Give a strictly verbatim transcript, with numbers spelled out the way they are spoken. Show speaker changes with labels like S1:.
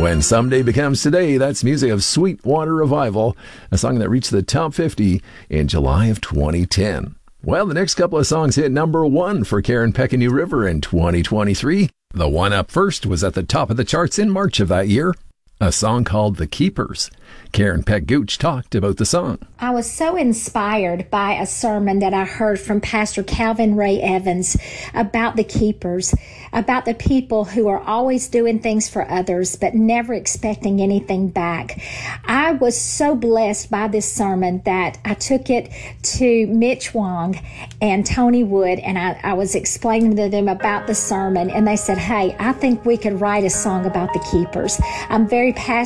S1: When Someday Becomes Today, that's music of Sweetwater Revival, a song that reached the top fifty in July of twenty ten. Well, the next couple of songs hit number one for Karen Peck and New River in twenty twenty-three. The one up first was at the top of the charts in March of that year, a song called The Keepers. Karen Peck Gooch talked about the song.
S2: I was so inspired by a sermon that I heard from Pastor Calvin Ray Evans about the keepers, about the people who are always doing things for others but never expecting anything back. I was so blessed by this sermon that I took it to Mitch Wong and Tony Wood, and I, I was explaining to them about the sermon, and they said, hey, I think we could write a song about the keepers. I'm very passionate